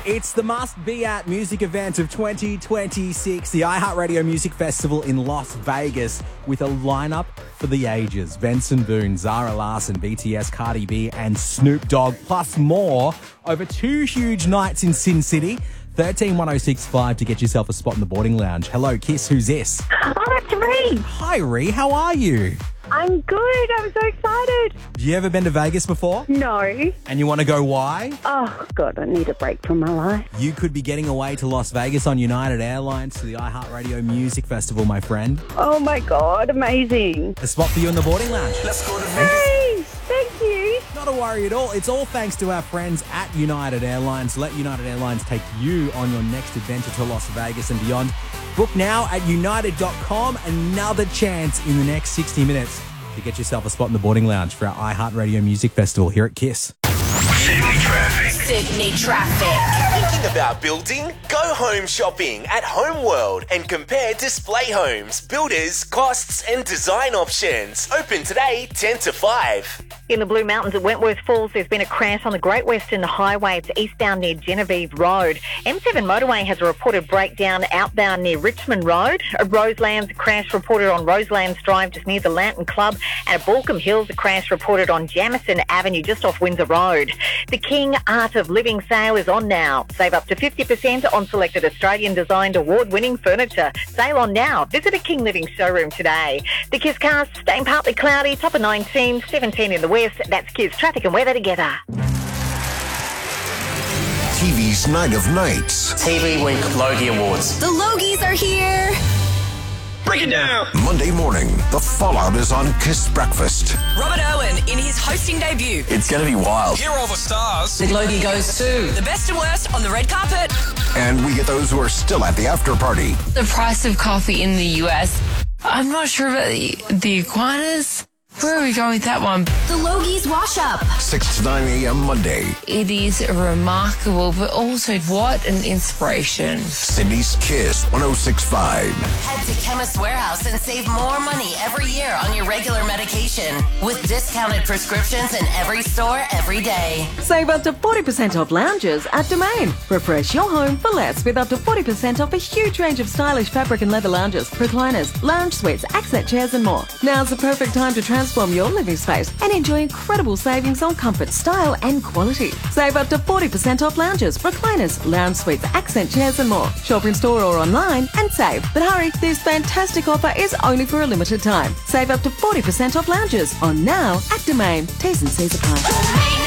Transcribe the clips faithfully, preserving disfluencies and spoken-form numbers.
It's the must-be-at music event of twenty twenty-six, the iHeartRadio Music Festival in Las Vegas, with a lineup for the ages. Benson Boone, Zara Larsson, B T S, Cardi B, and Snoop Dogg, plus more, over two huge nights in Sin City. thirteen one oh six five to get yourself a spot in the boarding lounge. Hello, Kiss, who's this? Oh, that's Ree. Hi, Ree, how are you? I'm good. I'm so excited. Have you ever been to Vegas before? No. And you want to go why? Oh, God, I need a break from my life. You could be getting away to Las Vegas on United Airlines to the iHeartRadio Music Festival, my friend. Oh, my God, amazing. A spot for you in the boarding lounge. Let's go to Vegas. Hey, thank you. Not a worry at all. It's all thanks to our friends at United Airlines. Let United Airlines take you on your next adventure to Las Vegas and beyond. Book now at united dot com. Another chance in the next sixty minutes to get yourself a spot in the boarding lounge for our iHeartRadio Music Festival here at Kiss. Sydney traffic. Sydney traffic. Thinking about building? Go home shopping at Homeworld and compare display homes, builders, costs and design options. Open today ten to five. In the Blue Mountains at Wentworth Falls, there's been a crash on the Great Western Highway. It's eastbound near Genevieve Road. M seven motorway has a reported breakdown outbound near Richmond Road. A Roselands crash reported on Roselands Drive just near the Lantern Club. And at Balcombe Hills, a crash reported on Jamison Avenue just off Windsor Road. The King Art of Living sale is on now. Save up to fifty percent on selected Australian-designed award-winning furniture. Sale on now. Visit a King Living showroom today. The Kiss cast, staying partly cloudy, top of nineteen, seventeen in the west. That's Kiss traffic and weather together. T V's Night of Nights. T V Week Logie Awards. The Logies are here. Break it down. Monday morning, the fallout is on Kiss Breakfast. Robert Owen in his hosting debut. It's going to be wild. Here are all the stars. The Logie goes to the best and worst on the red carpet. And we get those who are still at the after party. The price of coffee in the U S. I'm not sure about the, the iguanas. Where are we going with that one? The Logies Wash Up. six to nine a.m. Monday. It is remarkable, but also what an inspiration. Sydney's Kiss one oh six point five. Head to Chemist Warehouse and save more money every year on your regular medication with discounted prescriptions in every store every day. Save up to forty percent off lounges at Domain. Refresh your home for less with up to forty percent off a huge range of stylish fabric and leather lounges, recliners, lounge suites, accent chairs and more. Now's the perfect time to transform your living space and enjoy incredible savings on comfort, style and quality. Save up to forty percent off lounges, recliners, lounge suites, accent chairs and more. Shop in store or online and save. But hurry, this fantastic offer is only for a limited time. Save up to forty percent off lounges on now at Domain. T's and C's apply.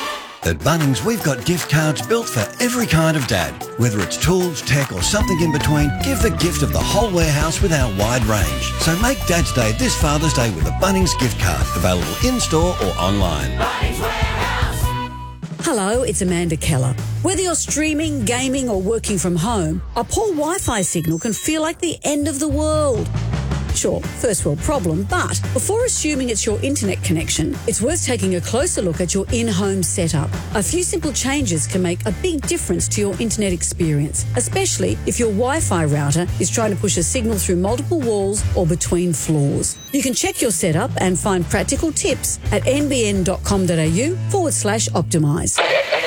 At Bunnings, we've got gift cards built for every kind of dad. Whether it's tools, tech or something in between, give the gift of the whole warehouse with our wide range. So make Dad's Day this Father's Day with a Bunnings gift card, available in-store or online. Bunnings Warehouse. Hello, it's Amanda Keller. Whether you're streaming, gaming or working from home, a poor Wi-Fi signal can feel like the end of the world. Sure, first world problem, but before assuming it's your internet connection, it's worth taking a closer look at your in-home setup. A few simple changes can make a big difference to your internet experience, especially if your Wi-Fi router is trying to push a signal through multiple walls or between floors. You can check your setup and find practical tips at nbn.com.au forward slash optimise.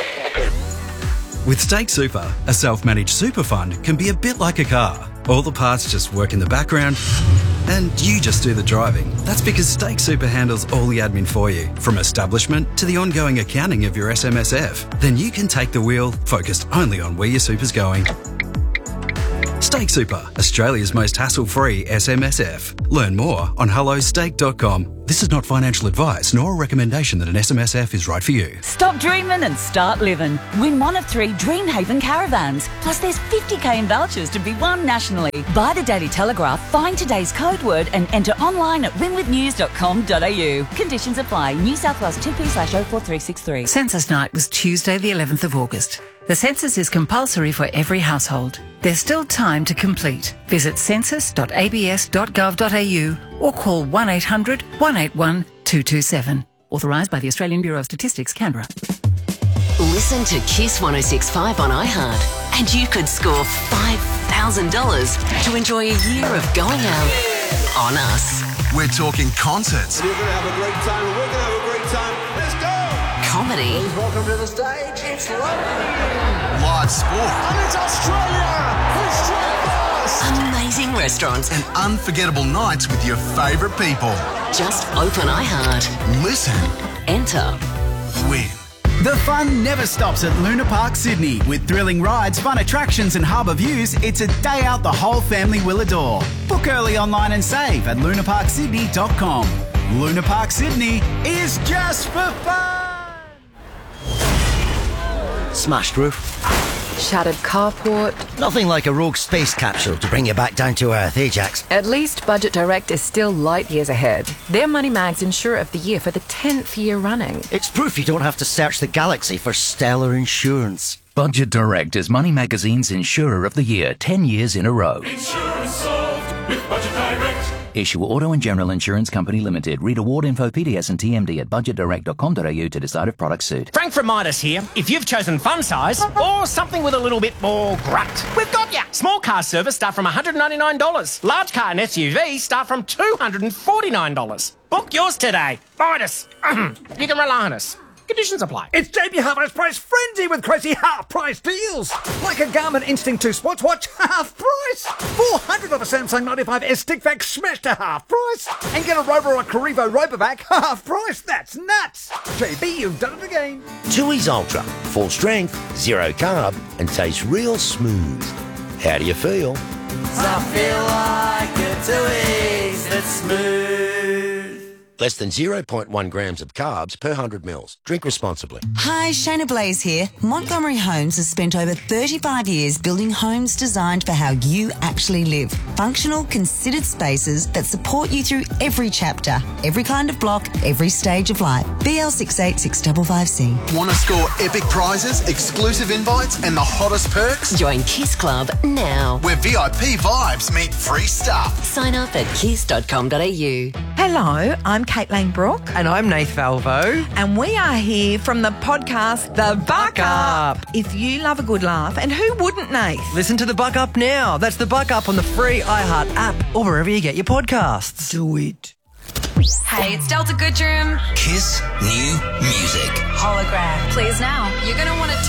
With Stake Super, a self-managed super fund can be a bit like a car. All the parts just work in the background and you just do the driving. That's because Stake Super handles all the admin for you, from establishment to the ongoing accounting of your S M S F. Then you can take the wheel, focused only on where your super's going. Stake Super, Australia's most hassle-free S M S F. Learn more on hello stake dot com. This is not financial advice nor a recommendation that an S M S F is right for you. Stop dreaming and start living. Win one of three Dreamhaven caravans. Plus there's fifty k in vouchers to be won nationally. Buy the Daily Telegraph, find today's code word and enter online at win with news dot com dot a u. Conditions apply. New South Wales two P slash oh four three six three. Census night was Tuesday the eleventh of August. The census is compulsory for every household. There's still time to complete. Visit census dot a b s dot gov dot a u or call one eight hundred one eight one two two seven. Authorised by the Australian Bureau of Statistics, Canberra. Listen to Kiss one oh six point five on iHeart and you could score five thousand dollars to enjoy a year of going out on us. We're talking concerts. You're going to have a great time and we're going to have a great time. Let's go! Comedy. comedy. Welcome to the stage. It's Live sport. And it's Australia. Australia first. Amazing restaurants. And unforgettable nights with your favourite people. Just open iHeart. Listen. Enter. Win. The fun never stops at Luna Park Sydney. With thrilling rides, fun attractions and harbour views, it's a day out the whole family will adore. Book early online and save at luna park sydney dot com. Luna Park Sydney is just for fun. Smashed roof. Shattered carport. Nothing like a rogue space capsule to bring you back down to earth, eh, Jax? At least Budget Direct is still light years ahead. They're Money Mag's Insurer of the Year for the tenth year running. It's proof you don't have to search the galaxy for stellar insurance. Budget Direct is Money Magazine's Insurer of the Year ten years in a row. Insurance solved with Budget Direct. Issue Auto and General Insurance Company Limited. Read award info, P D S and T M D at budget direct dot com dot a u to decide if products suit. Frank from Midas here. If you've chosen fun size or something with a little bit more grunt, we've got ya. Small car service start from one hundred ninety-nine dollars. Large car and S U V start from two hundred forty-nine dollars. Book yours today. Midas. You can rely on us. Conditions apply. It's J B Hi-Fi's price frenzy with crazy half-price deals. Like a Garmin Instinct two sports watch, half price. four hundred of a Samsung ninety-five S stick vac smashed to half price. And get a Rover or a Carrivo Robovac, half price. That's nuts. J B, you've done it again. Tooheys Ultra. Full strength, zero carb, and tastes real smooth. How do you feel? I feel like a Tooheys that's smooth. Less than zero point one grams of carbs per one hundred mils. Drink responsibly. Hi, Shayna Blaze here. Montgomery Homes has spent over thirty-five years building homes designed for how you actually live. Functional, considered spaces that support you through every chapter, every kind of block, every stage of life. B L six eight six five five C. Want to score epic prizes, exclusive invites, and the hottest perks? Join Kiss Club now. Where V I P vibes meet free stuff. Sign up at kiss dot com dot a u. Hello, I'm Caitlin Brooke. And I'm Nath Valvo. And we are here from the podcast The Buck Up. If you love a good laugh, and who wouldn't, Nath? Listen to The Buck Up now. That's The Buck Up on the free iHeart app or wherever you get your podcasts. Do it. Hey, it's Delta Goodrum. Kiss new music. Hologram. Please now. You're going to want to